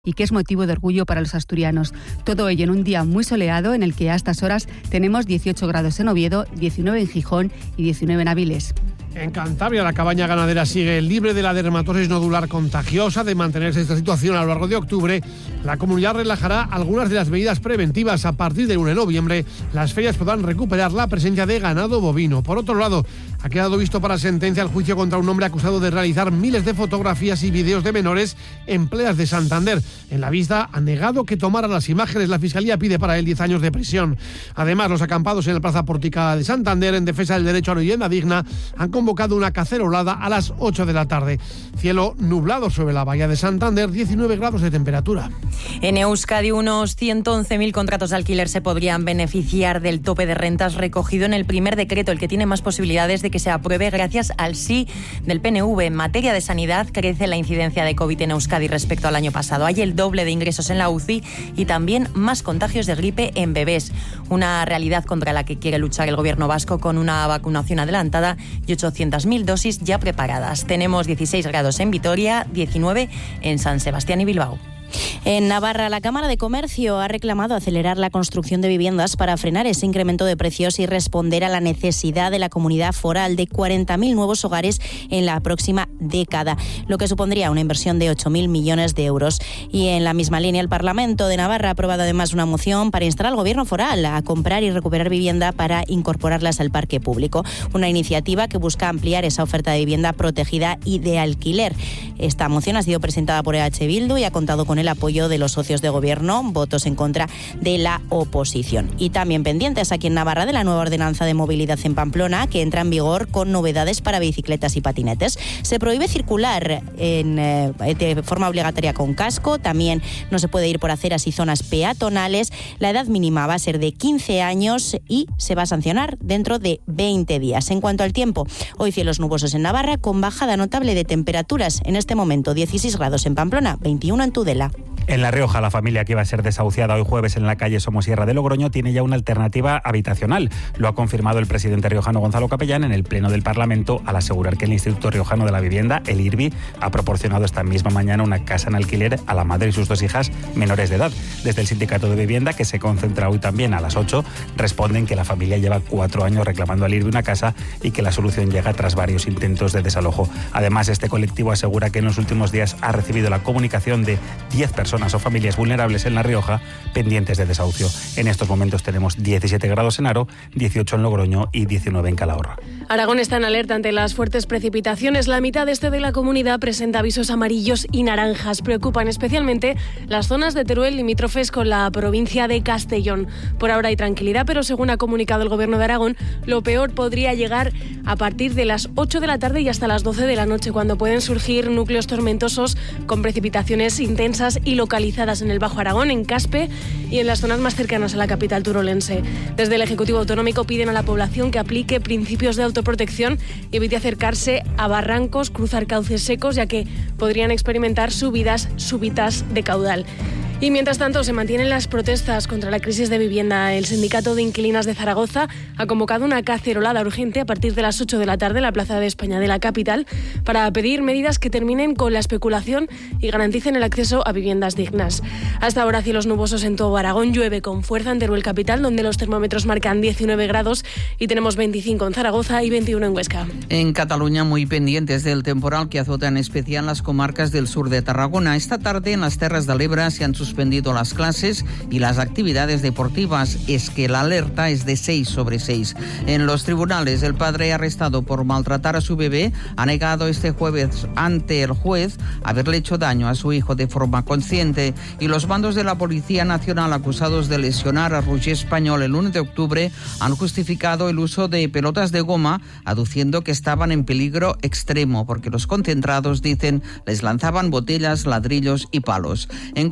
y que es motivo de orgullo para los asturianos. Todo ello en un día muy soleado en el que a estas horas tenemos 18 grados en Oviedo, 19 en Gijón y 19 en Avilés. En Cantabria, la cabaña ganadera sigue libre de la dermatosis nodular contagiosa. De mantenerse esta situación a lo largo de octubre, la comunidad relajará algunas de las medidas preventivas. A partir del 1 de noviembre, las ferias podrán recuperar la presencia de ganado bovino. Por otro lado, ha quedado visto para sentencia el juicio contra un hombre acusado de realizar miles de fotografías y vídeos de menores en playas de Santander. En la vista, ha negado que tomara las imágenes. La Fiscalía pide para él 10 años de prisión. Además, los acampados en la Plaza Porticada de Santander, en defensa del derecho a la vivienda digna, han convocado una cacerolada a las 8 de la tarde. Cielo nublado sobre la bahía de Santander, 19 grados de temperatura. En Euskadi, unos 111.000 contratos de alquiler se podrían beneficiar del tope de rentas recogido en el primer decreto, el que tiene más posibilidades de que se apruebe gracias al sí del PNV. En materia de sanidad, crece la incidencia de COVID en Euskadi respecto al año pasado. Hay el doble de ingresos en la UCI y también más contagios de gripe en bebés. Una realidad contra la que quiere luchar el gobierno vasco con una vacunación adelantada y 800.000 dosis ya preparadas. Tenemos 16 grados en Vitoria, 19 en San Sebastián y Bilbao. En Navarra, la Cámara de Comercio ha reclamado acelerar la construcción de viviendas para frenar ese incremento de precios y responder a la necesidad de la comunidad foral de 40.000 nuevos hogares en la próxima década, lo que supondría una inversión de 8.000 millones de euros. Y en la misma línea, el Parlamento de Navarra ha aprobado además una moción para instar al Gobierno foral a comprar y recuperar vivienda para incorporarlas al parque público. Una iniciativa que busca ampliar esa oferta de vivienda protegida y de alquiler. Esta moción ha sido presentada por EH Bildu y ha contado con el apoyo de los socios de gobierno, votos en contra de la oposición. Y también pendientes aquí en Navarra de la nueva ordenanza de movilidad en Pamplona, que entra en vigor con novedades para bicicletas y patinetes. Se prohíbe circular de forma obligatoria con casco, también no se puede ir por aceras y zonas peatonales. La edad mínima va a ser de 15 años y se va a sancionar dentro de 20 días. En cuanto al tiempo, hoy cielos nubosos en Navarra con bajada notable de temperaturas. En este momento 16 grados en Pamplona, 21 en Tudela. En La Rioja, la familia que iba a ser desahuciada hoy jueves en la calle Somosierra de Logroño tiene ya una alternativa habitacional. Lo ha confirmado el presidente riojano Gonzalo Capellán en el Pleno del Parlamento al asegurar que el Instituto Riojano de la Vivienda, el IRBI, ha proporcionado esta misma mañana una casa en alquiler a la madre y sus 2 hijas menores de edad. Desde el Sindicato de Vivienda, que se concentra hoy también a las 8, responden que la familia lleva 4 años reclamando al IRBI una casa y que la solución llega tras varios intentos de desalojo. Además, este colectivo asegura que en los últimos días ha recibido la comunicación de 10 personas o familias vulnerables en La Rioja pendientes de desahucio. En estos momentos tenemos 17 grados en Haro, 18 en Logroño y 19 en Calahorra. Aragón está en alerta ante las fuertes precipitaciones. La mitad este de la comunidad presenta avisos amarillos y naranjas. Preocupan especialmente las zonas de Teruel limítrofes con la provincia de Castellón. Por ahora hay tranquilidad, pero según ha comunicado el Gobierno de Aragón, lo peor podría llegar a partir de las 8 de la tarde y hasta las 12 de la noche, cuando pueden surgir núcleos tormentosos con precipitaciones intensas y localizadas en el Bajo Aragón, en Caspe y en las zonas más cercanas a la capital turolense. Desde el Ejecutivo Autonómico piden a la población que aplique principios de autoprotección y evite acercarse a barrancos, cruzar cauces secos, ya que podrían experimentar subidas súbitas de caudal. Y mientras tanto se mantienen las protestas contra la crisis de vivienda. El Sindicato de Inquilinas de Zaragoza ha convocado una cacerolada urgente a partir de las 8 de la tarde en la Plaza de España de la capital para pedir medidas que terminen con la especulación y garanticen el acceso a viviendas dignas. Hasta ahora cielos nubosos en todo Aragón, llueve con fuerza en Teruel capital, donde los termómetros marcan 19 grados y tenemos 25 en Zaragoza y 21 en Huesca. En Cataluña, muy pendientes del temporal que azota en especial las comarcas del sur de Tarragona. Esta tarde en las Terras de l'Ebre se han suspendido las clases y las actividades deportivas. Es que la alerta es de 6/6. En los tribunales, el padre arrestado por maltratar a su bebé ha negado este jueves ante el juez haberle hecho daño a su hijo de forma consciente. Y los bandos de la Policía Nacional acusados de lesionar a Roger Español el 1 de octubre han justificado el uso de pelotas de goma, aduciendo que estaban en peligro extremo porque los concentrados, dicen, les lanzaban botellas, ladrillos y palos. En cuanto al tiempo,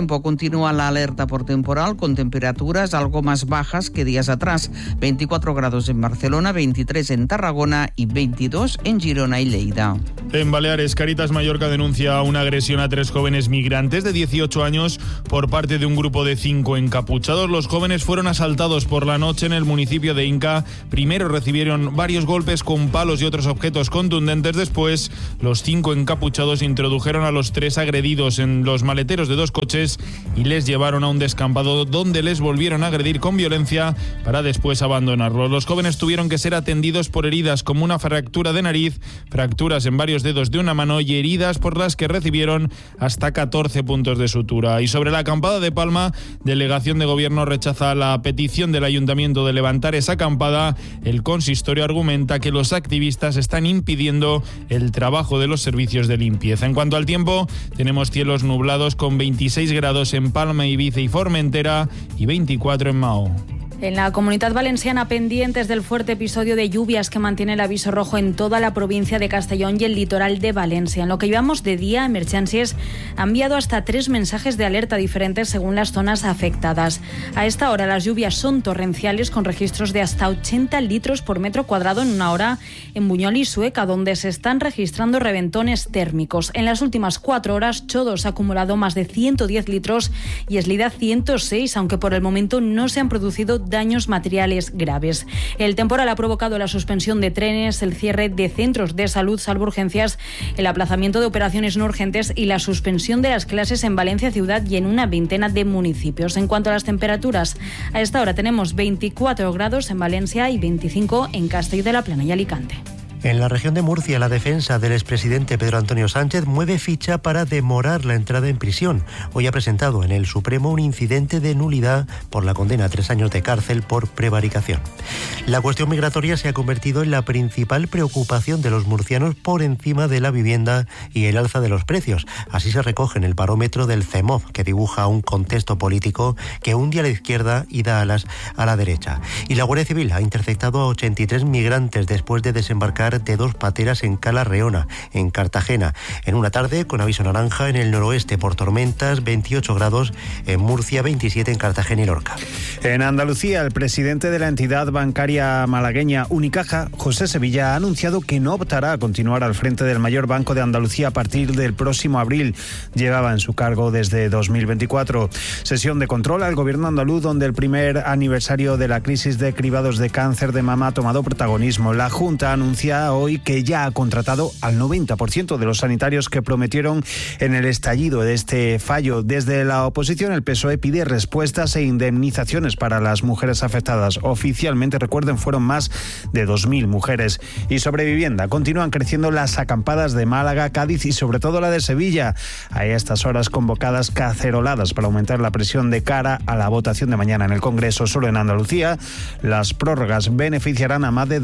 tiempo, continúa la alerta por temporal con temperaturas algo más bajas que días atrás. 24 grados en Barcelona, 23 en Tarragona y 22 en Girona y Lleida. En Baleares, Caritas Mallorca denuncia una agresión a 3 jóvenes migrantes de 18 años por parte de un grupo de 5 encapuchados. Los jóvenes fueron asaltados por la noche en el municipio de Inca. Primero recibieron varios golpes con palos y otros objetos contundentes. Después, los 5 encapuchados introdujeron a los 3 agredidos en los maleteros de 2 coches y les llevaron a un descampado donde les volvieron a agredir con violencia para después abandonarlos. Los jóvenes tuvieron que ser atendidos por heridas como una fractura de nariz, fracturas en varios dedos de una mano y heridas por las que recibieron hasta 14 puntos de sutura. Y sobre la acampada de Palma, delegación de gobierno rechaza la petición del ayuntamiento de levantar esa acampada. El consistorio argumenta que los activistas están impidiendo el trabajo de los servicios de limpieza. En cuanto al tiempo, tenemos cielos nublados con 26 grados en Palma, Ibiza y Formentera y 24 en Mao. En la Comunitat Valenciana, pendientes del fuerte episodio de lluvias que mantiene el aviso rojo en toda la provincia de Castellón y el litoral de Valencia. En lo que llevamos de día, Emergencias ha enviado hasta 3 mensajes de alerta diferentes según las zonas afectadas. A esta hora las lluvias son torrenciales con registros de hasta 80 litros por metro cuadrado en una hora en Buñol y Sueca, donde se están registrando reventones térmicos. En las últimas 4 horas, Chodos ha acumulado más de 110 litros y Eslida 106, aunque por el momento no se han producido daños materiales graves. El temporal ha provocado la suspensión de trenes, el cierre de centros de salud salvo urgencias, el aplazamiento de operaciones no urgentes y la suspensión de las clases en Valencia ciudad y en una veintena de municipios. En cuanto a las temperaturas, a esta hora tenemos 24 grados en Valencia y 25 en Castell de la Plana y Alicante. En la región de Murcia, la defensa del expresidente Pedro Antonio Sánchez mueve ficha para demorar la entrada en prisión. Hoy ha presentado en el Supremo un incidente de nulidad por la condena a 3 años de cárcel por prevaricación. La cuestión migratoria se ha convertido en la principal preocupación de los murcianos por encima de la vivienda y el alza de los precios. Así se recoge en el barómetro del CEMOV, que dibuja un contexto político que hunde a la izquierda y da alas a la derecha. Y la Guardia Civil ha interceptado a 83 migrantes después de desembarcar de 2 pateras en Cala Reona, en Cartagena, en una tarde con aviso naranja en el noroeste por tormentas, 28 grados en Murcia, 27 en Cartagena y Lorca. En Andalucía, el presidente de la entidad bancaria malagueña Unicaja, José Sevilla, ha anunciado que no optará a continuar al frente del mayor banco de Andalucía a partir del próximo abril. Llevaba en su cargo desde 2024. Sesión de control al gobierno andaluz, donde el primer aniversario de la crisis de cribados de cáncer de mama ha tomado protagonismo. La Junta anuncia hoy que ya ha contratado al 90% de los sanitarios que prometieron en el estallido de este fallo. Desde la oposición, el PSOE pide respuestas e indemnizaciones para las mujeres afectadas. Oficialmente, recuerden, fueron más de 2.000 mujeres. Y sobre vivienda, continúan creciendo las acampadas de Málaga, Cádiz y sobre todo la de Sevilla. Hay a estas horas convocadas caceroladas para aumentar la presión de cara a la votación de mañana en el Congreso. Solo en Andalucía, las prórrogas beneficiarán a más de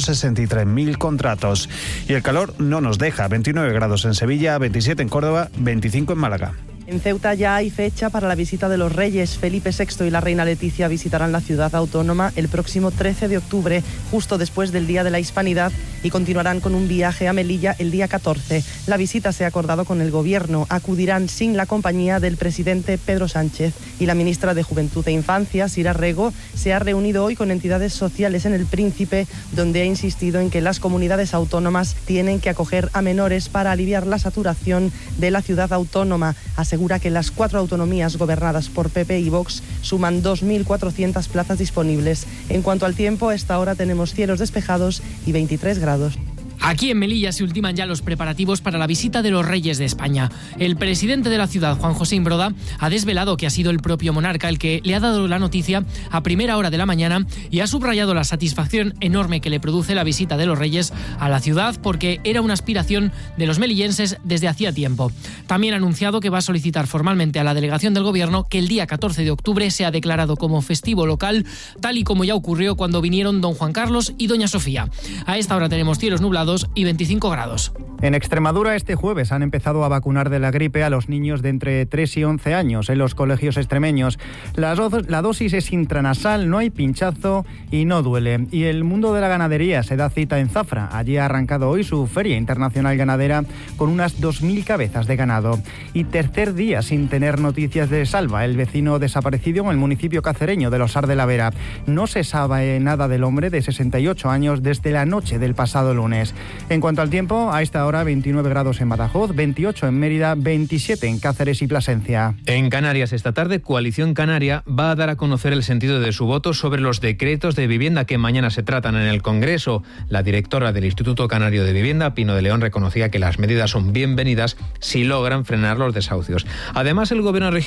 263.000 contratos. Y el calor no nos deja. 29 grados en Sevilla, 27 en Córdoba, 25 en Málaga. En Ceuta ya hay fecha para la visita de los Reyes. Felipe VI y la reina Leticia visitarán la ciudad autónoma el próximo 13 de octubre, justo después del Día de la Hispanidad, y continuarán con un viaje a Melilla el día 14. La visita se ha acordado con el Gobierno. Acudirán sin la compañía del presidente Pedro Sánchez. Y la ministra de Juventud e Infancia, Sira Rego, se ha reunido hoy con entidades sociales en El Príncipe, donde ha insistido en que las comunidades autónomas tienen que acoger a menores para aliviar la saturación de la ciudad autónoma. Asegura que las 4 autonomías gobernadas por PP y Vox suman 2.400 plazas disponibles. En cuanto al tiempo, a esta hora tenemos cielos despejados y 23 grados. Aquí en Melilla se ultiman ya los preparativos para la visita de los Reyes de España. El presidente de la ciudad, Juan José Imbroda, ha desvelado que ha sido el propio monarca el que le ha dado la noticia a primera hora de la mañana y ha subrayado la satisfacción enorme que le produce la visita de los Reyes a la ciudad porque era una aspiración de los melillenses desde hacía tiempo. También ha anunciado que va a solicitar formalmente a la delegación del Gobierno que el día 14 de octubre sea declarado como festivo local, tal y como ya ocurrió cuando vinieron don Juan Carlos y doña Sofía. A esta hora tenemos cielos nublados grados y 25 grados. En Extremadura este jueves han empezado a vacunar de la gripe a los niños de entre 3 y 11 años en los colegios extremeños. La dosis es intranasal, no hay pinchazo y no duele. Y el mundo de la ganadería se da cita en Zafra. Allí ha arrancado hoy su Feria Internacional Ganadera con unas 2.000 cabezas de ganado. Y tercer día sin tener noticias de Salva, el vecino desaparecido en el municipio cacereño de Losar de la Vera. No se sabe nada del hombre de 68 años desde la noche del pasado lunes. En cuanto al tiempo, a esta hora 29 grados en Badajoz, 28 en Mérida, 27 en Cáceres y Plasencia. En Canarias esta tarde, Coalición Canaria va a dar a conocer el sentido de su voto sobre los decretos de vivienda que mañana se tratan en el Congreso. La directora del Instituto Canario de Vivienda, Pino de León, reconocía que las medidas son bienvenidas si logran frenar los desahucios. Además, el Gobierno regional